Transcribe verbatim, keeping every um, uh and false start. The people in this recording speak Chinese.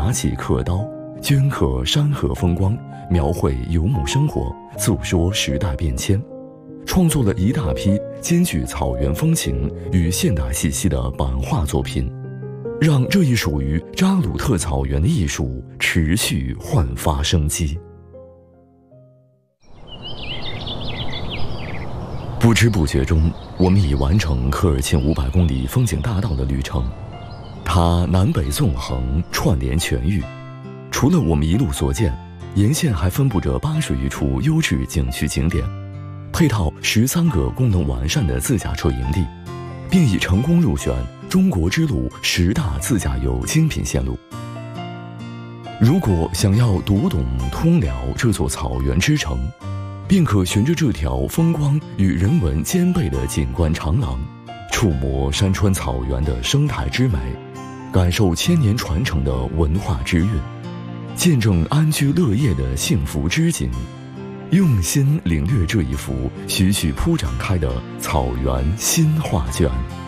拿起刻刀，镌刻山河风光，描绘游牧生活，诉说时代变迁，创作了一大批兼具草原风情与现代气息的版画作品，让这一属于扎鲁特草原的艺术持续焕发生机。不知不觉中，我们已完成科尔沁五百公里风景大道的旅程。它南北纵横，串联全域。除了我们一路所见，沿线还分布着八十余处优质景区景点，配套十三个功能完善的自驾车营地，并已成功入选中国之路十大自驾游精品线路。如果想要读懂通辽这座草原之城，便可循着这条风光与人文兼备的景观长廊，触摸山川草原的生态之美，感受千年传承的文化之韵，见证安居乐业的幸福之景，用心领略这一幅徐徐铺展开的草原新画卷。